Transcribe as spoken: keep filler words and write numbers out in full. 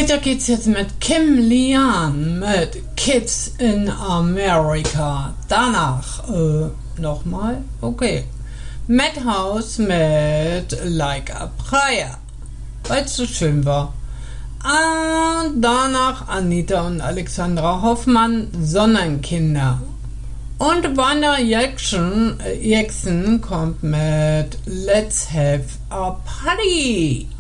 Weiter geht's jetzt mit Kim Lian mit Kids in America. Danach, äh, nochmal, okay. Madhouse mit Like a Prayer, weil es so schön war. Und danach Anita und Alexandra Hoffmann, Sonnenkinder. Und Wanda Jackson, Jackson kommt mit Let's Have a Party.